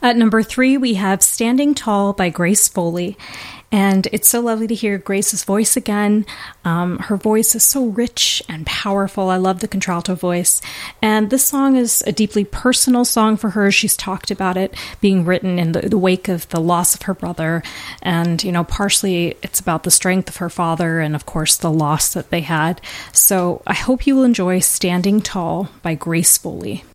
At number 3, we have Standing Tall by Grace Foley. And it's so lovely to hear Grace's voice again. Her voice is so rich and powerful. I love the contralto voice. And this song is a deeply personal song for her. She's talked about it being written in the wake of the loss of her brother. And, partially it's about the strength of her father and, of course, the loss that they had. So I hope you will enjoy Standing Tall by Grace Foley.